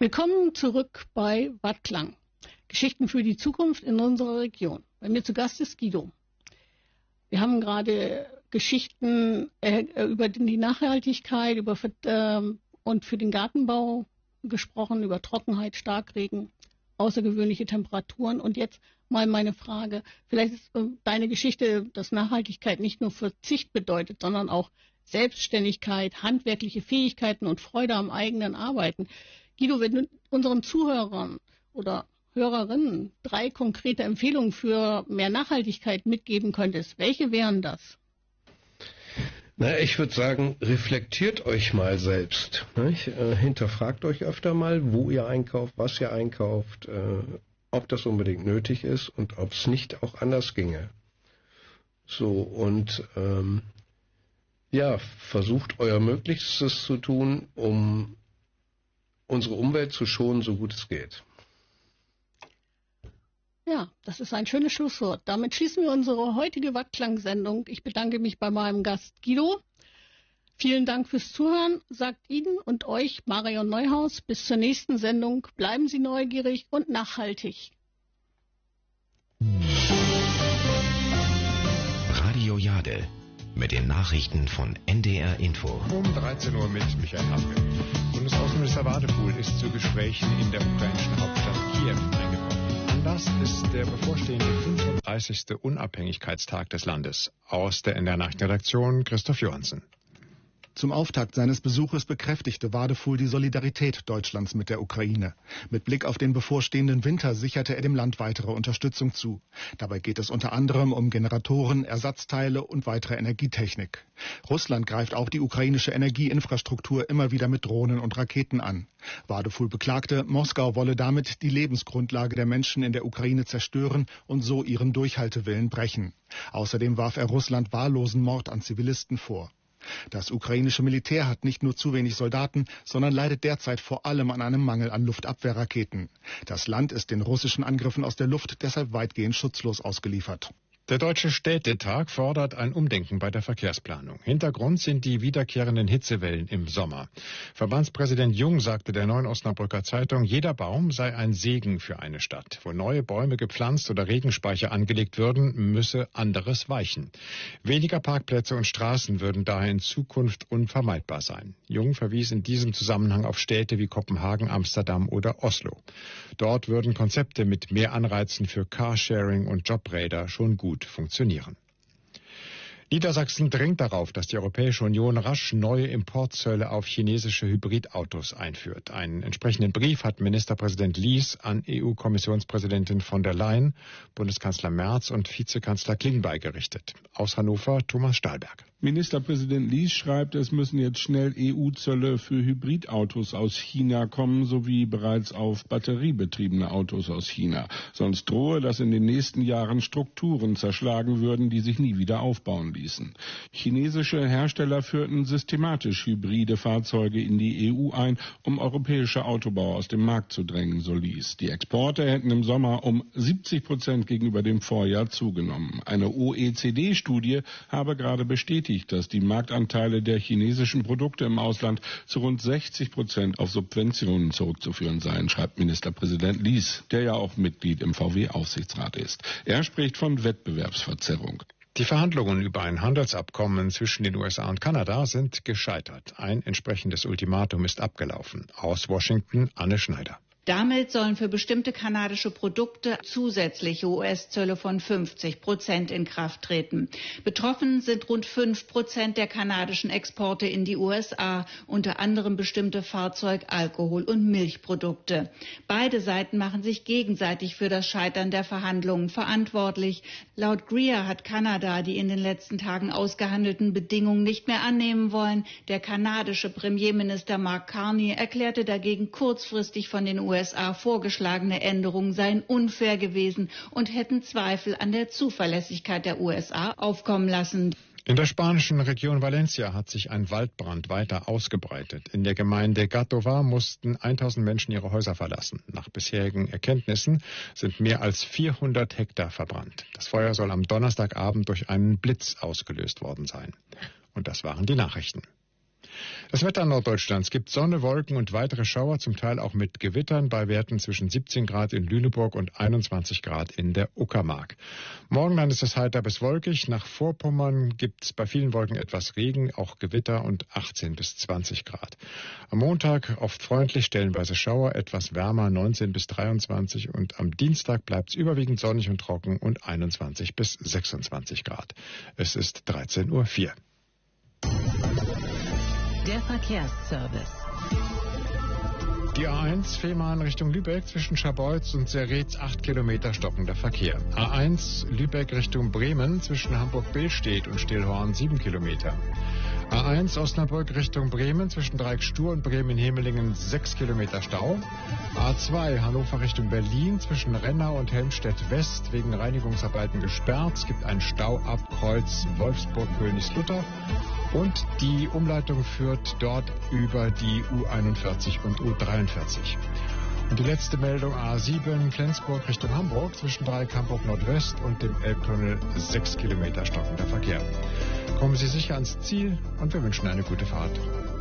Willkommen zurück bei Wattklang. Geschichten für die Zukunft in unserer Region. Bei mir zu Gast ist Guido. Wir haben gerade Geschichten über die Nachhaltigkeit und für den Gartenbau gesprochen, über Trockenheit, Starkregen, außergewöhnliche Temperaturen. Und jetzt mal meine Frage, vielleicht ist deine Geschichte, dass Nachhaltigkeit nicht nur Verzicht bedeutet, sondern auch Selbstständigkeit, handwerkliche Fähigkeiten und Freude am eigenen Arbeiten. Guido, wenn du unseren Zuhörern oder Hörerinnen 3 konkrete Empfehlungen für mehr Nachhaltigkeit mitgeben könntest, welche wären das? Na, ich würde sagen, reflektiert euch mal selbst. Hinterfragt euch öfter mal, wo ihr einkauft, was ihr einkauft, ob das unbedingt nötig ist und ob es nicht auch anders ginge. So, und versucht euer Möglichstes zu tun, um unsere Umwelt zu schonen, so gut es geht. Ja, das ist ein schönes Schlusswort. Damit schließen wir unsere heutige Wattklang-Sendung. Ich bedanke mich bei meinem Gast Guido. Vielen Dank fürs Zuhören, sagt Ihnen und euch Marion Neuhaus. Bis zur nächsten Sendung. Bleiben Sie neugierig und nachhaltig. Radio Jade mit den Nachrichten von NDR Info. Um 13 Uhr mit Michael Hafke. Bundesaußenminister Wadefuhl ist zu Gesprächen in der ukrainischen Hauptstadt Kiew eingekommen. Anlass ist der bevorstehende 35. Unabhängigkeitstag des Landes. Aus der NDR Nachrichtenredaktion Christoph Johansen. Zum Auftakt seines Besuches bekräftigte Wadefuhl die Solidarität Deutschlands mit der Ukraine. Mit Blick auf den bevorstehenden Winter sicherte er dem Land weitere Unterstützung zu. Dabei geht es unter anderem um Generatoren, Ersatzteile und weitere Energietechnik. Russland greift auch die ukrainische Energieinfrastruktur immer wieder mit Drohnen und Raketen an. Wadefuhl beklagte, Moskau wolle damit die Lebensgrundlage der Menschen in der Ukraine zerstören und so ihren Durchhaltewillen brechen. Außerdem warf er Russland wahllosen Mord an Zivilisten vor. Das ukrainische Militär hat nicht nur zu wenig Soldaten, sondern leidet derzeit vor allem an einem Mangel an Luftabwehrraketen. Das Land ist den russischen Angriffen aus der Luft deshalb weitgehend schutzlos ausgeliefert. Der Deutsche Städtetag fordert ein Umdenken bei der Verkehrsplanung. Hintergrund sind die wiederkehrenden Hitzewellen im Sommer. Verbandspräsident Jung sagte der Neuen Osnabrücker Zeitung, jeder Baum sei ein Segen für eine Stadt. Wo neue Bäume gepflanzt oder Regenspeicher angelegt würden, müsse anderes weichen. Weniger Parkplätze und Straßen würden daher in Zukunft unvermeidbar sein. Jung verwies in diesem Zusammenhang auf Städte wie Kopenhagen, Amsterdam oder Oslo. Dort würden Konzepte mit mehr Anreizen für Carsharing und Jobräder schon gut funktionieren. Niedersachsen dringt darauf, dass die Europäische Union rasch neue Importzölle auf chinesische Hybridautos einführt. Einen entsprechenden Brief hat Ministerpräsident Lies an EU-Kommissionspräsidentin von der Leyen, Bundeskanzler Merz und Vizekanzler Klingbeil gerichtet. Aus Hannover Thomas Stahlberg. Ministerpräsident Lies schreibt, es müssen jetzt schnell EU-Zölle für Hybridautos aus China kommen, sowie bereits auf batteriebetriebene Autos aus China. Sonst drohe, dass in den nächsten Jahren Strukturen zerschlagen würden, die sich nie wieder aufbauen ließen. Chinesische Hersteller führten systematisch hybride Fahrzeuge in die EU ein, um europäische Autobauer aus dem Markt zu drängen, so Lies. Die Exporte hätten im Sommer um 70% gegenüber dem Vorjahr zugenommen. Eine OECD-Studie habe gerade bestätigt, dass die Marktanteile der chinesischen Produkte im Ausland zu rund 60% auf Subventionen zurückzuführen seien, schreibt Ministerpräsident Lies, der ja auch Mitglied im VW-Aufsichtsrat ist. Er spricht von Wettbewerbsverzerrung. Die Verhandlungen über ein Handelsabkommen zwischen den USA und Kanada sind gescheitert. Ein entsprechendes Ultimatum ist abgelaufen. Aus Washington Anne Schneider. Damit sollen für bestimmte kanadische Produkte zusätzliche US-Zölle von 50% in Kraft treten. Betroffen sind rund 5% der kanadischen Exporte in die USA, unter anderem bestimmte Fahrzeug-, Alkohol- und Milchprodukte. Beide Seiten machen sich gegenseitig für das Scheitern der Verhandlungen verantwortlich. Laut Greer hat Kanada die in den letzten Tagen ausgehandelten Bedingungen nicht mehr annehmen wollen. Der kanadische Premierminister Mark Carney erklärte dagegen kurzfristig von den USA vorgeschlagene Änderungen seien unfair gewesen und hätten Zweifel an der Zuverlässigkeit der USA aufkommen lassen. In der spanischen Region Valencia hat sich ein Waldbrand weiter ausgebreitet. In der Gemeinde Gàtova mussten 1000 Menschen ihre Häuser verlassen. Nach bisherigen Erkenntnissen sind mehr als 400 Hektar verbrannt. Das Feuer soll am Donnerstagabend durch einen Blitz ausgelöst worden sein. Und das waren die Nachrichten. Das Wetter Norddeutschlands gibt Sonne, Wolken und weitere Schauer, zum Teil auch mit Gewittern bei Werten zwischen 17 Grad in Lüneburg und 21 Grad in der Uckermark. Morgen dann ist es heiter bis wolkig. Nach Vorpommern gibt es bei vielen Wolken etwas Regen, auch Gewitter und 18 bis 20 Grad. Am Montag oft freundlich, stellenweise Schauer, etwas wärmer 19 bis 23 und am Dienstag bleibt es überwiegend sonnig und trocken und 21 bis 26 Grad. Es ist 13:04 Uhr. Der Verkehrsservice. Die A1 Fehmarn Richtung Lübeck zwischen Scharbeutz und Serretz 8 Kilometer stockender Verkehr. A1 Lübeck Richtung Bremen zwischen Hamburg-Billstedt und Stillhorn 7 Kilometer. A1 Osnabrück Richtung Bremen zwischen Dreieckstur und Bremen-Hemelingen 6 Kilometer Stau. A2 Hannover Richtung Berlin zwischen Rennau und Helmstedt West wegen Reinigungsarbeiten gesperrt. Es gibt einen Stau ab Kreuz Wolfsburg-Königslutter. Und die Umleitung führt dort über die U41 und U43. Und die letzte Meldung A7 Flensburg Richtung Hamburg zwischen Dreieck Hamburg Nordwest und dem Elbtunnel 6 Kilometer stockender Verkehr. Kommen Sie sicher ans Ziel und wir wünschen eine gute Fahrt.